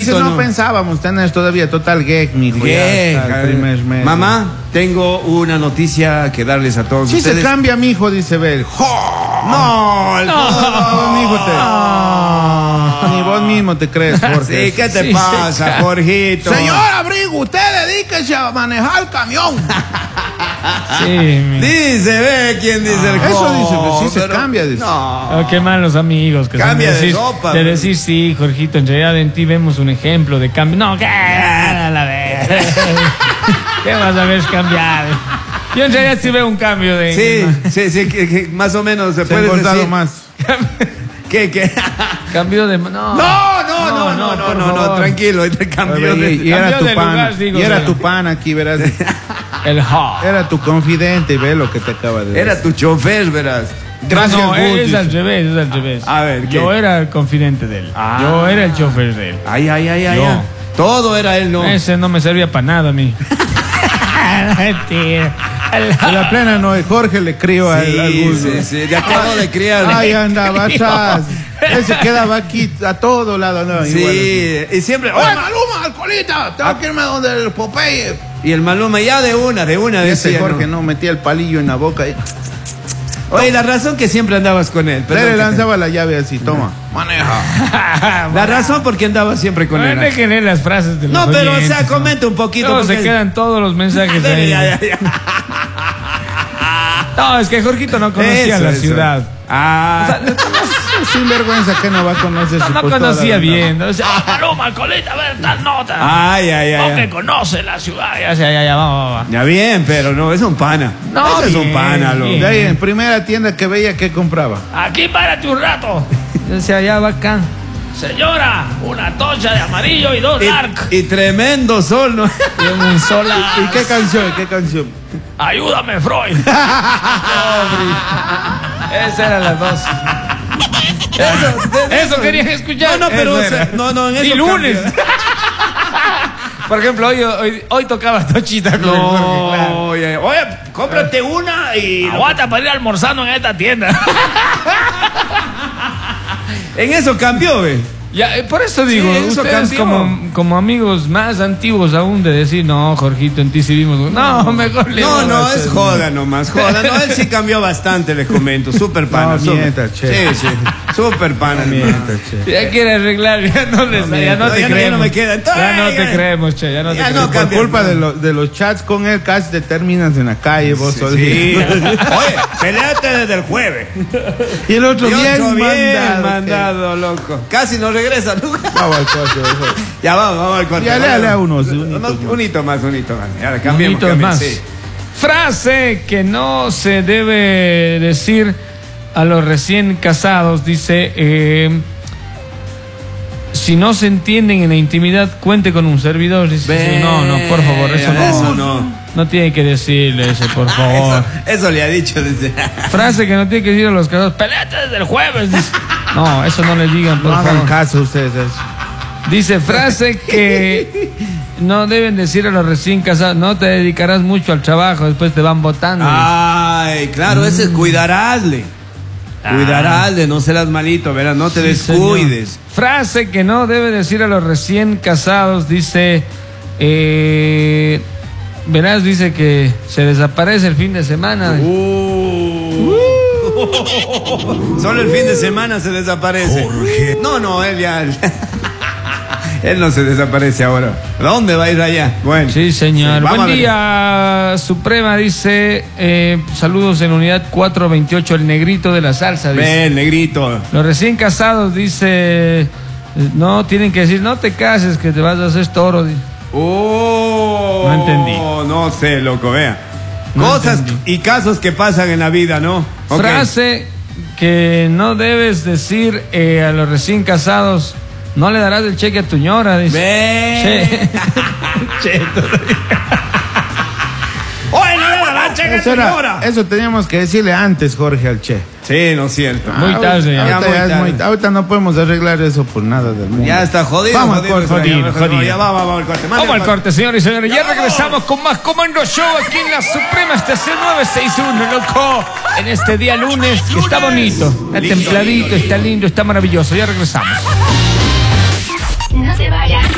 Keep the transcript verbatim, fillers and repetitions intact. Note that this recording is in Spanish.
Jorgito, no, no pensábamos tener todavía total gag, mijo. Gag, Ya hasta el primer mes. Mamá, tengo una noticia que darles a todos Sí ustedes. se cambia, mijo, dice Bel. No, el- No, mijo, te... Ni vos mismo te crees, Jorge. Sí, ¿qué te Sí, pasa, sí. Jorgito? Señor Abrigo, usted dedíquese a manejar el camión. Sí, mi... Dice, ve quién dice el Eso jo, dice, pues sí se pero- cambia, dice. No. Oh, qué malos amigos que Cambia son de decir, sopa, de bro. decir sí, Jorgito, en realidad en ti vemos un ejemplo de cambio. No, ¿qué? A la vez. ¿Qué vas a ver cambiar? Yo en realidad sí veo un cambio de... Sí, sí, sí, que, que más o menos se, Se ha puede engordado decir. más. ¿Qué, qué? Cambio de... No, No, no, no, no, no, por no, no, favor. tranquilo, te cambió Y, de... y era Cambió tu de pana. lugar, digo, y era pero- tu pana aquí, verás. El ha. Era tu confidente y ve lo que te acaba de decir. Era tu chofer, verás. Gracias, No, Gus, es dice. al revés, es al revés. A ver, ¿qué? Yo era el confidente de él. Ah. Yo era el chofer de él. Ay, ay, ay, ay. Yo. ay. Todo era él, ¿no? Ese no me servía para nada a mí. Mentira. En la plena no, Jorge le crió al, al Sí, Gus. sí, sí, de acabo de criar. Ay, andaba atrás. Él se quedaba aquí a todo lado, ¿no? Igual así. Sí, y siempre... Oye, Oye, Maluma, alcoholita, tengo que irme a donde el Popeye. y el Maluma ya de una, de una, Y de ese ese Jorge no metía el palillo en la boca. Y Oye, la razón que siempre andabas con él. él perdón le que te- lanzaba la llave así, toma, maneja. La razón por qué andabas siempre con él. No dejen leer las frases de los No, pero o sea, oyentes, ¿no? comenta un poquito. Luego se porque- quedan todos los mensajes Ya, ahí. ya, ya. No, es que Jorgito no conocía Eso, la eso. ciudad. Ah, Sin vergüenza que no va a conocer No, su no postura, conocía ¿verdad? bien. ¿No? O sea, ah, Maluma, colita, a ver, tal nota. ay, ay, ay. No ay. que conoce la ciudad. Ya, ya, ya, ya, vamos, vamos. Ya bien, pero no, es un pana. No, Ese es un bien, pana, loco. bien. De ahí, en primera tienda que veía, ¿qué compraba? Aquí párate un rato. Yo decía, ya bacán. Señora, una tocha de amarillo y dos dark. Y, y tremendo sol, ¿no? Y en un sola. ¿Y qué canción? ¿Qué canción? Ayúdame, Freud. Esas eran las dos. Eso, de- Eso querían escuchar. No, no, pero, Eso o sea, era. no, no, en eso Y lunes. cambia. Por ejemplo, hoy, hoy, hoy tocaba Tochita con el Jorge, claro. No, oye, oye, cómprate una y... Aguanta para ir almorzando en esta tienda. En eso cambió, ve. Ya, eh, por eso digo, Sí, eso ustedes cambió. como, como amigos más antiguos aún de decir, no, Jorgito, en ti sí vimos. No, mejor le No, digo, no, ese- es joda nomás, joda. No, él sí cambió bastante, les comento. Súper pana. No, súper- mienta, che. Sí, sí. Súper pana. Mienta, che. Ya quiere arreglar, ya no, les, No, ya no no, te ya no- ya creemos. no me queda. Ya no te Ya- creemos, che, ya no ya te no creemos. Por cambia, culpa no. de, lo- de los chats con él, casi te terminas en la calle vos Sí, solito. sí. Oye, peleate desde el jueves. Y el otro Y otro bien, bien mandado. mandado, loco. Casi no regresa nunca. Vamos al coche, ojo. Ya vamos, vamos al corte. Ya, Vamos. léale a unos, Uno- unitos más. Un hito más, un hito más. Ya, cambiemos, Bonitos cambiemos, más. sí. Frase que no se debe decir a los recién casados, dice, eh, si no se entienden en la intimidad, cuente con un servidor. Dice, sí, no, no, por favor, eso no. Eso no. No tiene que decirle eso, por favor. Eso, eso le ha dicho desde... Frase que no tiene que decir a los casados, peleate desde el jueves. Dice. No, eso no le digan, por No hagan favor. caso ustedes. eso. Dice, frase que no deben decir a los recién casados, no te dedicarás mucho al trabajo, después te van votando. Ay, claro, ese es cuidarásle. Cuidarásle, no serás malito, verás, no te Sí, descuides. señor. Frase que no debe decir a los recién casados, dice, eh, verás, dice que se desaparece el fin de semana. Uh. Solo el fin de semana se desaparece. No, no, él ya. Él no se desaparece ahora. ¿Dónde va a ir allá? Bueno. Sí, señor. Sí, vamos a Buen ver. día, Suprema, dice, eh, saludos en unidad cuatro veintiocho, el negrito de la salsa, dice. Ven, negrito. Los recién casados, dice, no, tienen que decir, no te cases, que te vas a hacer toro. dice. Oh, No entendí. No sé, loco, vea. No Cosas entendí. y casos que pasan en la vida, ¿no? Ok. Frase que no debes decir eh, a los recién casados, no le darás el cheque a tu ñora, dice. Ven. Che. Oye, no le dará cheque, Eso, era- señora. eso teníamos que decirle antes, Jorge, al Che. Sí, no es cierto. Muy Ah, tarde, ya. ahorita, Ya muy ya es tarde. muy- ahorita no podemos arreglar eso por nada del mundo. Ya está jodido. Vamos al jodido, corte, jodido, jodido, jodido. jodido. Ya vamos, vamos al corte. Vamos al corte, señores y señores. Ya Ya vamos. regresamos con más Comando Show aquí en la Suprema Estación novecientos sesenta y uno, loco. En este día lunes, que está bonito, está Lindo, templadito, lindo, está lindo, está maravilloso. Ya regresamos. No te vayas.